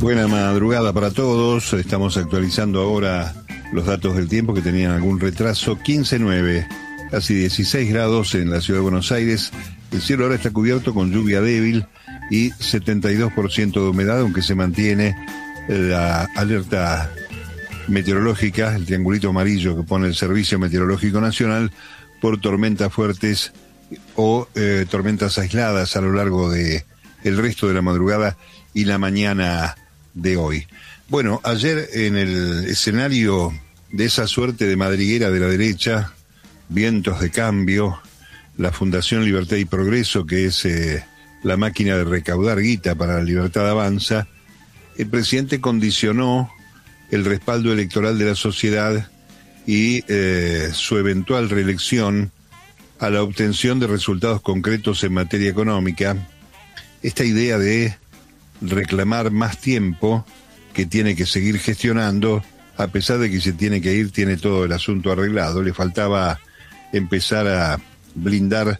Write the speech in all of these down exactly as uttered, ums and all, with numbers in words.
Buena madrugada para todos. Estamos actualizando ahora los datos del tiempo que tenían algún retraso. quince nueve, casi dieciséis grados en la ciudad de Buenos Aires. El cielo ahora está cubierto con lluvia débil y setenta y dos por ciento de humedad, aunque se mantiene la alerta meteorológica, el triangulito amarillo que pone el Servicio Meteorológico Nacional por tormentas fuertes o eh, tormentas aisladas a lo largo de el resto de la madrugada y la mañana de hoy. Bueno, ayer en el escenario de esa suerte de madriguera de la derecha, vientos de cambio, la Fundación Libertad y Progreso, que es eh, la máquina de recaudar guita para la Libertad Avanza, el presidente condicionó el respaldo electoral de la sociedad y eh, su eventual reelección a la obtención de resultados concretos en materia económica. Esta idea de reclamar más tiempo que tiene que seguir gestionando, a pesar de que se tiene que ir, tiene todo el asunto arreglado. Le faltaba empezar a blindar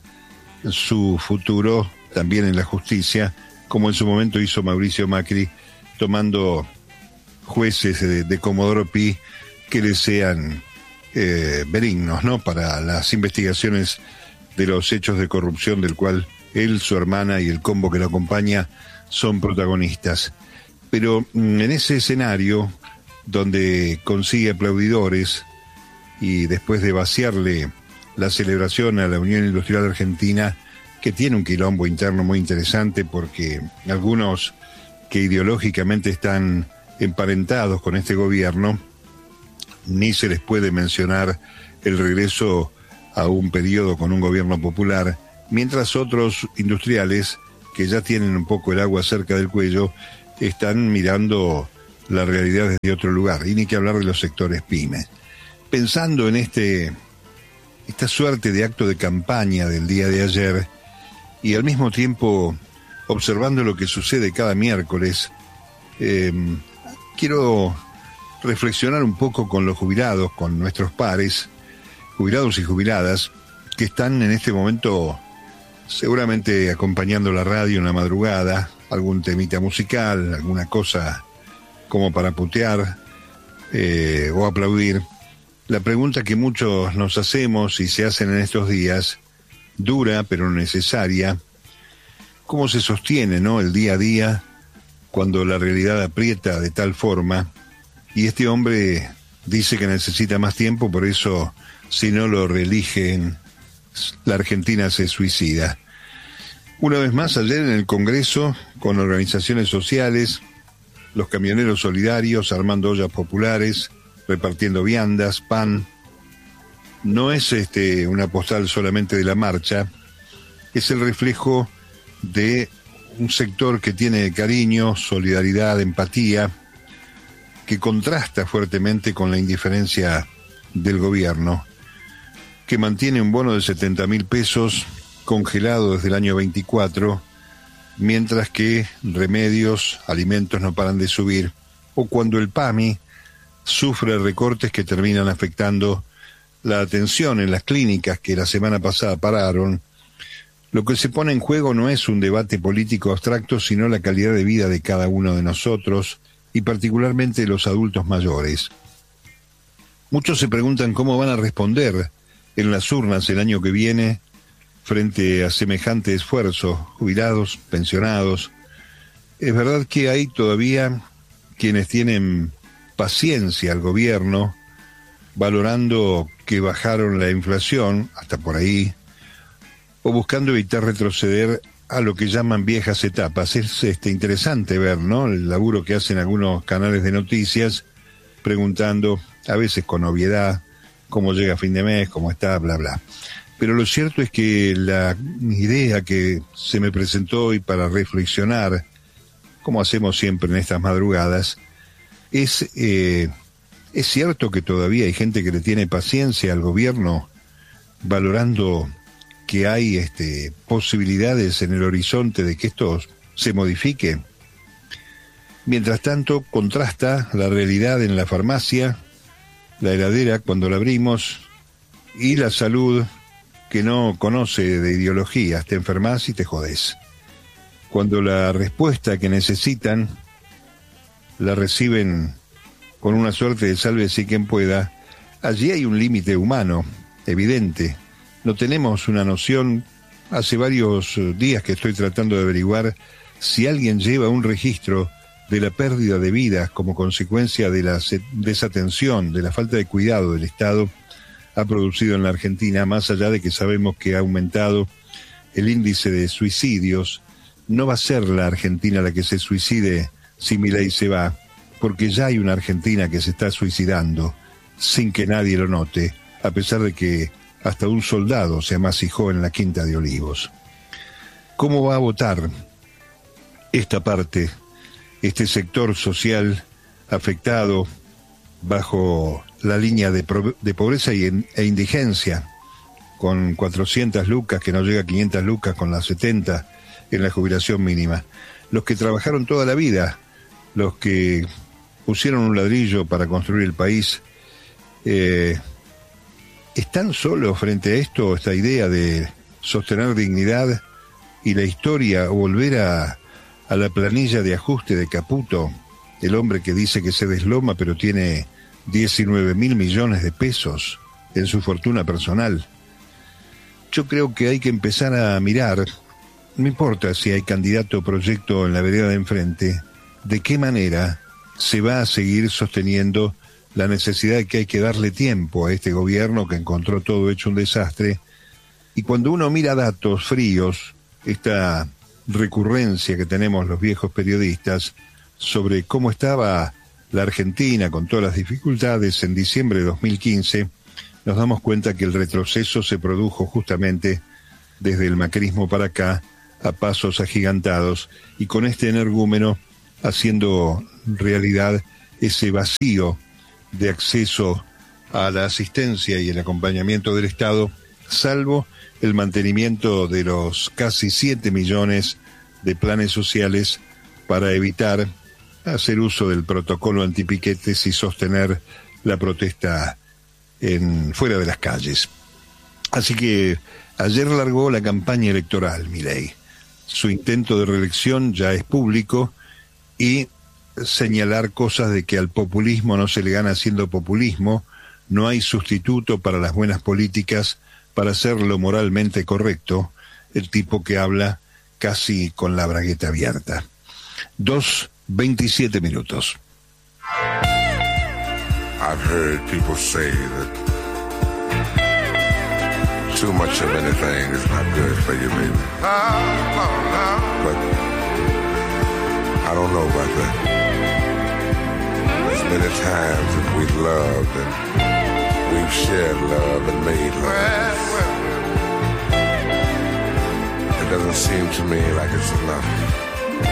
su futuro también en la justicia, como en su momento hizo Mauricio Macri, tomando jueces de, de Comodoro Pi que le sean eh, benignos, ¿no?, para las investigaciones de los hechos de corrupción del cual él, su hermana y el combo que lo acompaña son protagonistas. Pero en ese escenario, donde consigue aplaudidores y después de vaciarle la celebración a la Unión Industrial Argentina, que tiene un quilombo interno muy interesante porque algunos que ideológicamente están emparentados con este gobierno, ni se les puede mencionar el regreso a un periodo con un gobierno popular, mientras otros industriales que ya tienen un poco el agua cerca del cuello están mirando la realidad desde otro lugar, y ni que hablar de los sectores pymes. Pensando en este esta suerte de acto de campaña del día de ayer y al mismo tiempo observando lo que sucede cada miércoles, eh, quiero reflexionar un poco con los jubilados, con nuestros pares, jubilados y jubiladas, que están en este momento seguramente acompañando la radio en la madrugada, algún temita musical, alguna cosa como para putear eh, o aplaudir. La pregunta que muchos nos hacemos y se hacen en estos días, dura pero necesaria: ¿cómo se sostiene, no, el día a día cuando la realidad aprieta de tal forma? Y este hombre dice que necesita más tiempo, por eso si no lo reeligen, la Argentina se suicida. Una vez más, ayer en el Congreso, con organizaciones sociales, los camioneros solidarios armando ollas populares, repartiendo viandas, pan. No es este una postal solamente de la marcha, es el reflejo de un sector que tiene cariño, solidaridad, empatía, que contrasta fuertemente con la indiferencia del gobierno, que mantiene un bono de setenta mil pesos congelado desde el año veinticuatro, mientras que remedios, alimentos no paran de subir, o cuando el PAMI sufre recortes que terminan afectando la atención en las clínicas que la semana pasada pararon. Lo que se pone en juego no es un debate político abstracto, sino la calidad de vida de cada uno de nosotros, y particularmente los adultos mayores. Muchos se preguntan cómo van a responder en las urnas el año que viene frente a semejante esfuerzo, jubilados, pensionados. Es verdad que hay todavía quienes tienen paciencia al gobierno, valorando que bajaron la inflación, hasta por ahí, o buscando evitar retroceder a lo que llaman viejas etapas. Es este, interesante ver, ¿no?, el laburo que hacen algunos canales de noticias, preguntando, a veces con obviedad, cómo llega a fin de mes, cómo está, bla, bla. Pero lo cierto es que la idea que se me presentó hoy para reflexionar, como hacemos siempre en estas madrugadas, es, eh, es cierto que todavía hay gente que le tiene paciencia al gobierno, valorando que hay este, posibilidades en el horizonte de que esto se modifique. Mientras tanto, contrasta la realidad en la farmacia, la heladera cuando la abrimos, y la salud, que no conoce de ideologías. Te enfermas y te jodés. Cuando la respuesta que necesitan la reciben con una suerte de sálvese quien pueda, allí hay un límite humano, evidente. No tenemos una noción, hace varios días que estoy tratando de averiguar si alguien lleva un registro de la pérdida de vidas como consecuencia de la desatención, de la falta de cuidado del Estado ha producido en la Argentina, más allá de que sabemos que ha aumentado el índice de suicidios. No va a ser la Argentina la que se suicide si Milei se va, porque ya hay una Argentina que se está suicidando sin que nadie lo note, a pesar de que hasta un soldado se amasijó en la Quinta de Olivos. ¿Cómo va a votar esta parte, este sector social afectado bajo la línea de, de pobreza y en, e indigencia, con cuatrocientas lucas, que no llega a quinientas lucas, con las setenta en la jubilación mínima? Los que trabajaron toda la vida, los que pusieron un ladrillo para construir el país, eh, ¿están solos frente a esto, esta idea de sostener dignidad y la historia, o volver a, a la planilla de ajuste de Caputo, el hombre que dice que se desloma pero tiene diecinueve mil millones de pesos en su fortuna personal? Yo creo que hay que empezar a mirar, no importa si hay candidato o proyecto en la vereda de enfrente, de qué manera se va a seguir sosteniendo la necesidad de que hay que darle tiempo a este gobierno que encontró todo hecho un desastre. Y cuando uno mira datos fríos, esta recurrencia que tenemos los viejos periodistas sobre cómo estaba la Argentina con todas las dificultades en diciembre de dos mil quince, nos damos cuenta que el retroceso se produjo justamente desde el macrismo para acá, a pasos agigantados, y con este energúmeno haciendo realidad ese vacío de acceso a la asistencia y el acompañamiento del Estado, salvo el mantenimiento de los casi siete millones de planes sociales para evitar hacer uso del protocolo antipiquetes y sostener la protesta en fuera de las calles. Así que ayer largó la campaña electoral Milei. Su intento de reelección ya es público, y señalar cosas de que al populismo no se le gana haciendo populismo, no hay sustituto para las buenas políticas, para hacer lo moralmente correcto, el tipo que habla casi con la bragueta abierta. Dos, veintisiete minutos. I've heard people say that too much of anything is not good for you, baby. But I don't know about that. There's many times that we've loved and we've shared love and made love. It doesn't seem to me like it's enough.